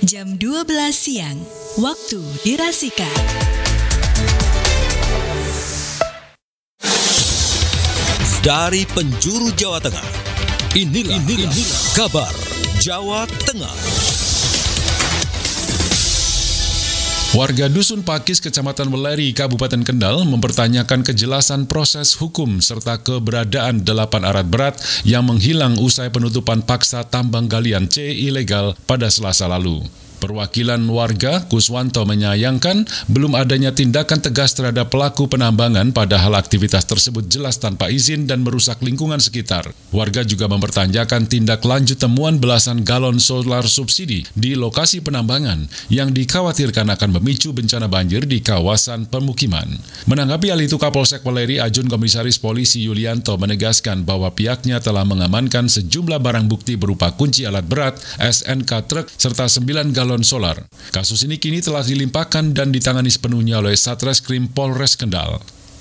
Jam 12 siang, waktu dirasika. Dari penjuru Jawa Tengah, inilah kabar Jawa Tengah. Warga Dusun Pakis, Kecamatan Weleri, Kabupaten Kendal mempertanyakan kejelasan proses hukum serta keberadaan 8 alat berat yang menghilang usai penutupan paksa tambang galian C ilegal pada Selasa lalu. Perwakilan warga, Kuswanto, menyayangkan belum adanya tindakan tegas terhadap pelaku penambangan padahal aktivitas tersebut jelas tanpa izin dan merusak lingkungan sekitar. Warga juga mempertanyakan tindak lanjut temuan belasan galon solar subsidi di lokasi penambangan yang dikhawatirkan akan memicu bencana banjir di kawasan pemukiman. Menanggapi hal itu, Kapolsek Weleri Ajun Komisaris Polisi Yulianto menegaskan bahwa pihaknya telah mengamankan sejumlah barang bukti berupa kunci alat berat, SNK truk, serta 9 galon solar. Kasus ini kini telah dilimpahkan dan ditangani sepenuhnya oleh Satreskrim Polres Kendal.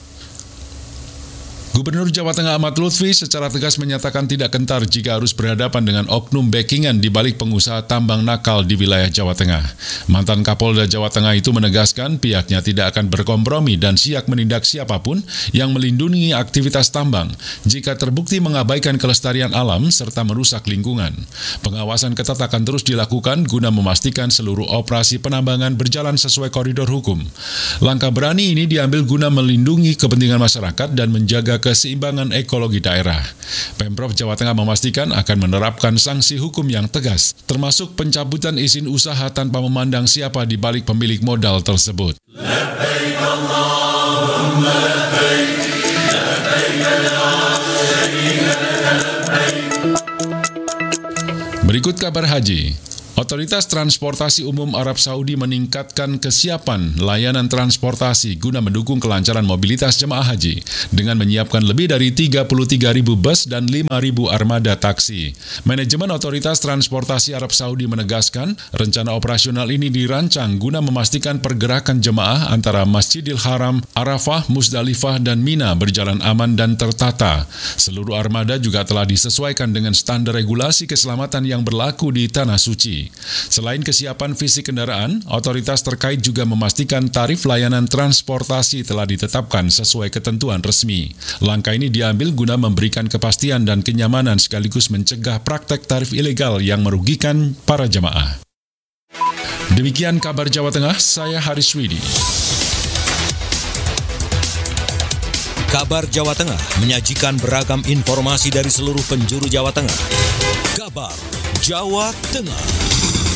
Gubernur Jawa Tengah Ahmad Lutfi secara tegas menyatakan tidak gentar jika harus berhadapan dengan oknum backingan di balik pengusaha tambang nakal di wilayah Jawa Tengah. Mantan Kapolda Jawa Tengah itu menegaskan pihaknya tidak akan berkompromi dan siap menindak siapapun yang melindungi aktivitas tambang jika terbukti mengabaikan kelestarian alam serta merusak lingkungan. Pengawasan ketat akan terus dilakukan guna memastikan seluruh operasi penambangan berjalan sesuai koridor hukum. Langkah berani ini diambil guna melindungi kepentingan masyarakat dan menjaga keseimbangan ekologi daerah. Pemprov Jawa Tengah memastikan akan menerapkan sanksi hukum yang tegas, termasuk pencabutan izin usaha tanpa memandang siapa di balik pemilik modal tersebut. Labbaik Allahumma labbaik, labbaik la syarika lak labbaik. Berikut kabar haji. Otoritas Transportasi Umum Arab Saudi meningkatkan kesiapan layanan transportasi guna mendukung kelancaran mobilitas jemaah haji dengan menyiapkan lebih dari 33.000 bus dan 5.000 armada taksi. Manajemen Otoritas Transportasi Arab Saudi menegaskan rencana operasional ini dirancang guna memastikan pergerakan jemaah antara Masjidil Haram, Arafah, Musdalifah, dan Mina berjalan aman dan tertata. Seluruh armada juga telah disesuaikan dengan standar regulasi keselamatan yang berlaku di Tanah Suci. Selain kesiapan fisik kendaraan, otoritas terkait juga memastikan tarif layanan transportasi telah ditetapkan sesuai ketentuan resmi. Langkah ini diambil guna memberikan kepastian dan kenyamanan sekaligus mencegah praktek tarif ilegal yang merugikan para jemaah. Demikian kabar Jawa Tengah, saya Haris Widi. Kabar Jawa Tengah menyajikan beragam informasi dari seluruh penjuru Jawa Tengah. Kabar Jawa Tengah.